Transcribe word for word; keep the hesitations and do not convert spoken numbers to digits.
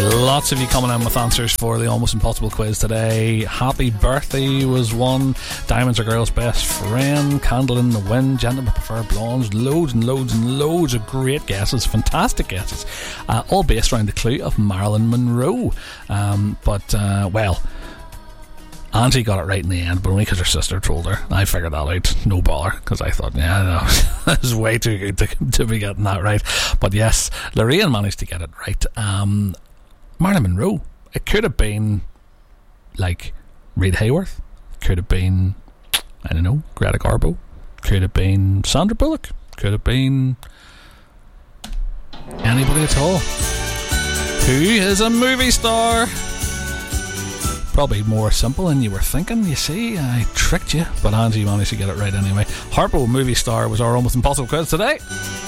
Lots of you coming in with answers for the Almost Impossible quiz today. Happy Birthday was one. Diamonds are girls' best friend. Candle in the Wind. Gentlemen prefer blondes. Loads and loads and loads of great guesses. Fantastic guesses. Uh, all based around the clue of Marilyn Monroe. Um, but, uh, well... Angie got it right in the end, but only because her sister told her. I figured that out, no bother, because I thought, yeah, no, this is way too good to, to be getting that right. But yes, Lorraine managed to get it right. Um, Marilyn Monroe. It could have been like Reed Hayworth. Could have been, I don't know, Greta Garbo. Could have been Sandra Bullock. Could have been anybody at all. Who is a movie star? Probably more simple than you were thinking. You see, I tricked you, but Angie managed to get it right anyway. Harpo movie star was our Almost Impossible quiz today.